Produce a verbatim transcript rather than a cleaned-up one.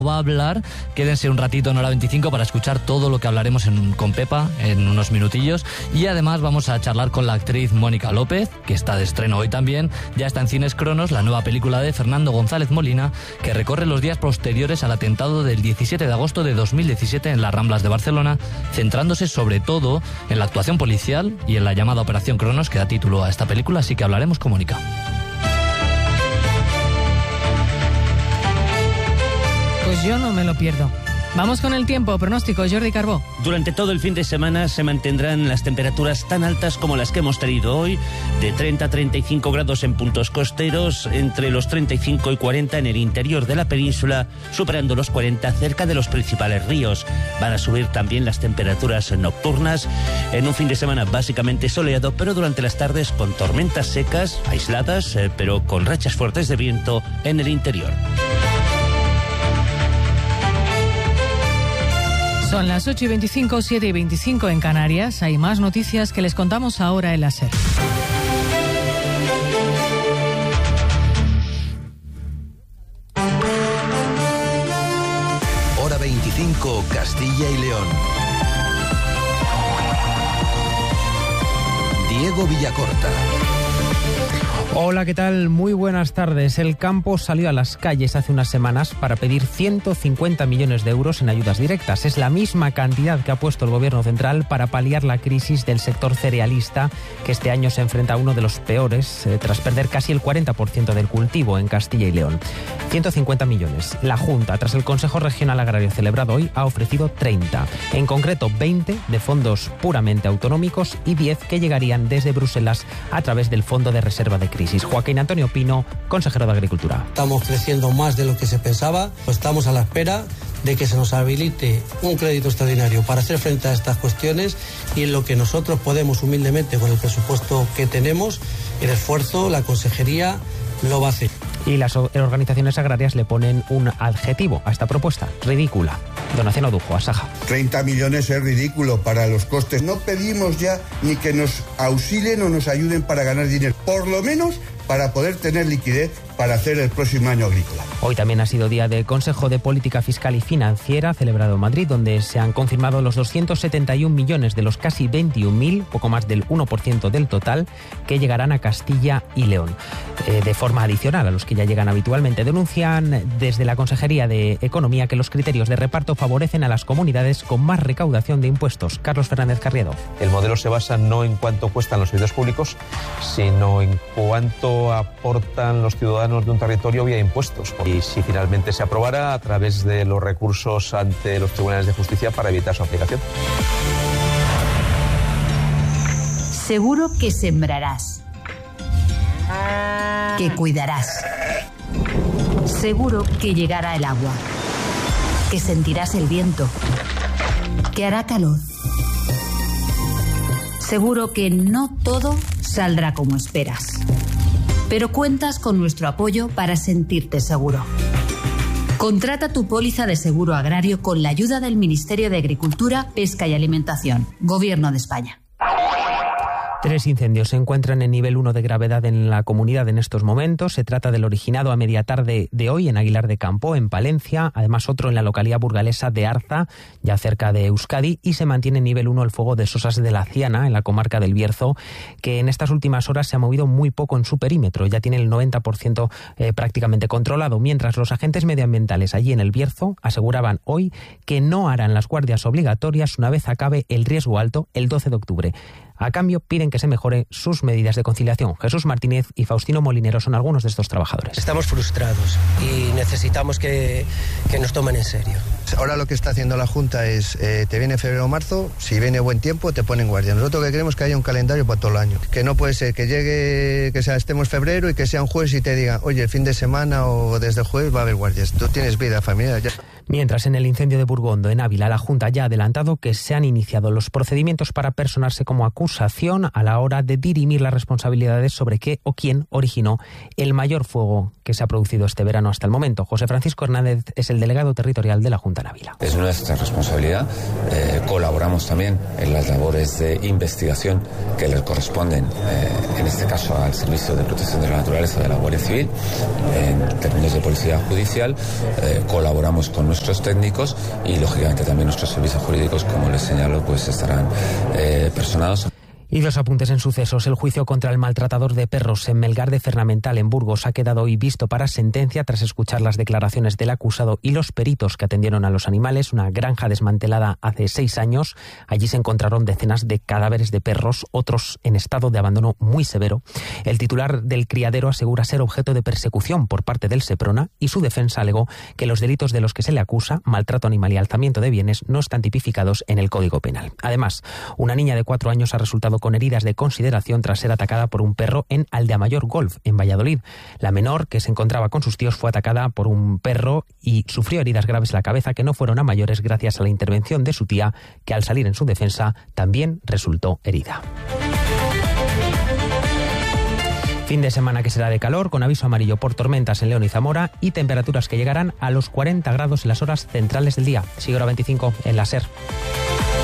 va a hablar. Quédense un ratito en Hora veinticinco para escuchar todo lo que hablaremos en, con Pepa en unos minutillos. Y además vamos a charlar con la actriz Mónica López, que está de estreno hoy también. Ya está en Cines Cronos la nueva película de Fernando González Molina, que recorre los días posteriores al atentado del diecisiete de agosto de dos mil diecisiete en las Ramblas de Barcelona, centrándose sobre todo en la actuación policial y en la llamada Operación Cronos, que da título a esta película, así que hablaremos con Mónica. Pues yo no me lo pierdo. Vamos con el tiempo, pronóstico, Jordi Carbó. Durante todo el fin de semana se mantendrán las temperaturas tan altas como las que hemos tenido hoy, de treinta a treinta y cinco grados en puntos costeros, entre los treinta y cinco y cuarenta en el interior de la península, superando los cuarenta cerca de los principales ríos. Van a subir también las temperaturas nocturnas, en un fin de semana básicamente soleado, pero durante las tardes con tormentas secas, aisladas, eh, pero con rachas fuertes de viento en el interior. Son las ocho y veinticinco, siete y veinticinco en Canarias. Hay más noticias que les contamos ahora en la SER. Hora veinticinco, Castilla y León. Diego Villacorta. Hola, ¿qué tal? Muy buenas tardes. El campo salió a las calles hace unas semanas para pedir ciento cincuenta millones de euros en ayudas directas. Es la misma cantidad que ha puesto el Gobierno central para paliar la crisis del sector cerealista, que este año se enfrenta a uno de los peores, eh, tras perder casi el cuarenta por ciento del cultivo en Castilla y León. ciento cincuenta millones. La Junta, tras el Consejo Regional Agrario celebrado hoy, ha ofrecido treinta. En concreto, veinte de fondos puramente autonómicos y diez que llegarían desde Bruselas a través del Fondo de Reserva de Crisis. Joaquín Antonio Pino, consejero de Agricultura. Estamos creciendo más de lo que se pensaba, pues estamos a la espera de que se nos habilite un crédito extraordinario para hacer frente a estas cuestiones, y en lo que nosotros podemos humildemente, con el presupuesto que tenemos, el esfuerzo, la consejería lo va a hacer. Y las organizaciones agrarias le ponen un adjetivo a esta propuesta: ridícula. Donación Odujo, Asaja. treinta millones es ridículo para los costes. No pedimos ya ni que nos auxilien o nos ayuden para ganar dinero, por lo menos para poder tener liquidez para hacer el próximo año agrícola. Hoy también ha sido día de Consejo de Política Fiscal y Financiera, celebrado en Madrid, donde se han confirmado los doscientos setenta y un millones de los casi veintiún mil, poco más del uno por ciento del total, que llegarán a Castilla y León, eh, de forma adicional a los que ya llegan habitualmente. Denuncian desde la Consejería de Economía que los criterios de reparto favorecen a las comunidades con más recaudación de impuestos. Carlos Fernández Carriedo. El modelo se basa no en cuánto cuestan los servicios públicos, sino en cuánto aportan los ciudadanos de un territorio vía impuestos. Y si finalmente se aprobara, a través de los recursos ante los tribunales de justicia para evitar su aplicación. Seguro que sembrarás, que cuidarás. Seguro que llegará el agua, que sentirás el viento, que hará calor. Seguro que no todo saldrá como esperas, pero cuentas con nuestro apoyo para sentirte seguro. Contrata tu póliza de seguro agrario con la ayuda del Ministerio de Agricultura, Pesca y Alimentación, Gobierno de España. Tres incendios se encuentran en nivel uno de gravedad en la comunidad en estos momentos. Se trata del originado a media tarde de hoy en Aguilar de Campo, en Palencia. Además, otro en la localidad burgalesa de Arza, ya cerca de Euskadi. Y se mantiene en nivel uno el fuego de Sosas de la Ciana, en la comarca del Bierzo, que en estas últimas horas se ha movido muy poco en su perímetro. Ya tiene el noventa por ciento eh, prácticamente controlado. Mientras los agentes medioambientales allí en el Bierzo aseguraban hoy que no harán las guardias obligatorias una vez acabe el riesgo alto el doce de octubre. A cambio, piden que se mejoren sus medidas de conciliación. Jesús Martínez y Faustino Molinero son algunos de estos trabajadores. Estamos frustrados y necesitamos que, que nos tomen en serio. Ahora lo que está haciendo la Junta es, eh, te viene febrero o marzo, si viene buen tiempo te ponen guardia. Nosotros lo que queremos es que haya un calendario para todo el año. Que no puede ser que llegue, que sea, estemos febrero y que sea un jueves y te digan, oye, el fin de semana o desde el jueves va a haber guardias. Tú tienes vida familiar ya. Mientras, en el incendio de Burgondo, en Ávila, la Junta ya ha adelantado que se han iniciado los procedimientos para personarse como acusación a la hora de dirimir las responsabilidades sobre qué o quién originó el mayor fuego que se ha producido este verano hasta el momento. José Francisco Hernández es el delegado territorial de la Junta en Ávila. Es nuestra responsabilidad. Eh, colaboramos también en las labores de investigación que les corresponden, eh, en este caso al Servicio de Protección de la Naturaleza de la Guardia Civil. En términos de policía judicial, eh, colaboramos con nuestros técnicos y lógicamente también nuestros servicios jurídicos, como les señalo, pues estarán eh, personados. Y dos apuntes en sucesos. El juicio contra el maltratador de perros en Melgar de Fernamental, en Burgos, ha quedado hoy visto para sentencia tras escuchar las declaraciones del acusado y los peritos que atendieron a los animales. Una granja desmantelada hace seis años. Allí se encontraron decenas de cadáveres de perros, otros en estado de abandono muy severo. El titular del criadero asegura ser objeto de persecución por parte del Seprona y su defensa alegó que los delitos de los que se le acusa, maltrato animal y alzamiento de bienes, no están tipificados en el Código Penal. Además, una niña de cuatro años ha resultado con heridas de consideración tras ser atacada por un perro en Aldeamayor Golf, en Valladolid. La menor, que se encontraba con sus tíos, fue atacada por un perro y sufrió heridas graves en la cabeza que no fueron a mayores gracias a la intervención de su tía, que al salir en su defensa también resultó herida. Fin de semana que será de calor, con aviso amarillo por tormentas en León y Zamora y temperaturas que llegarán a los cuarenta grados en las horas centrales del día. Sigue hora veinticinco en la SER.